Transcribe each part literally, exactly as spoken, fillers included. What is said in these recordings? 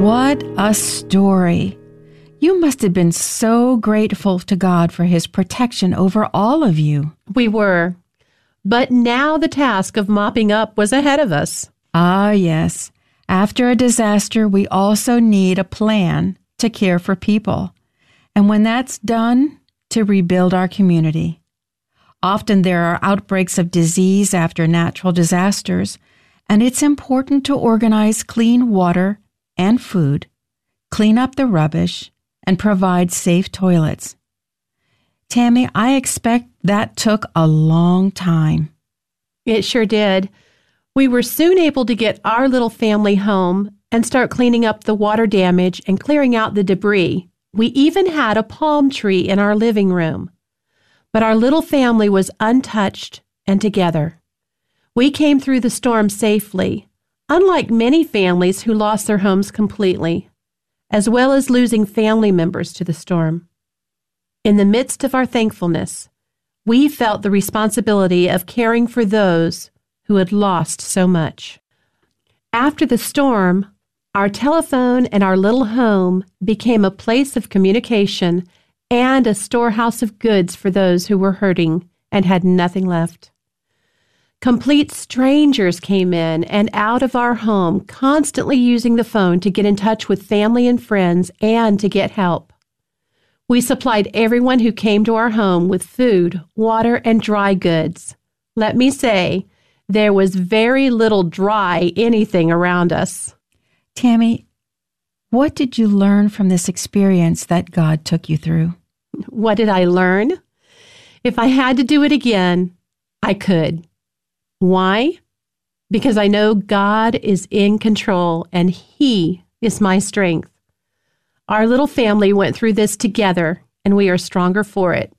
What a story. You must have been so grateful to God for His protection over all of you. We were. But now the task of mopping up was ahead of us. Ah, yes. After a disaster, we also need a plan to care for people. And when that's done, to rebuild our community. Often there are outbreaks of disease after natural disasters, and it's important to organize clean water and food, clean up the rubbish, and provide safe toilets. Tammy, I expect that took a long time. It sure did. We were soon able to get our little family home and start cleaning up the water damage and clearing out the debris. We even had a palm tree in our living room. But our little family was untouched and together. We came through the storm safely, unlike many families who lost their homes completely, as well as losing family members to the storm. In the midst of our thankfulness, we felt the responsibility of caring for those who had lost so much. After the storm, our telephone and our little home became a place of communication and a storehouse of goods for those who were hurting and had nothing left. Complete strangers came in and out of our home, constantly using the phone to get in touch with family and friends and to get help. We supplied everyone who came to our home with food, water, and dry goods. Let me say, there was very little dry anything around us. Tammy, what did you learn from this experience that God took you through? What did I learn? If I had to do it again, I could. Why? Because I know God is in control and He is my strength. Our little family went through this together, and we are stronger for it.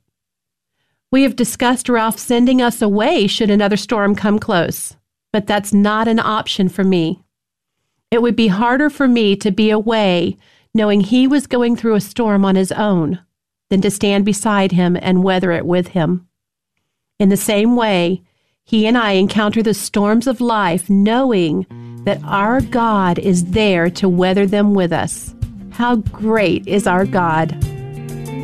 We have discussed Ralph sending us away should another storm come close, but that's not an option for me. It would be harder for me to be away knowing he was going through a storm on his own than to stand beside him and weather it with him. In the same way, he and I encounter the storms of life knowing that our God is there to weather them with us. How great is our God!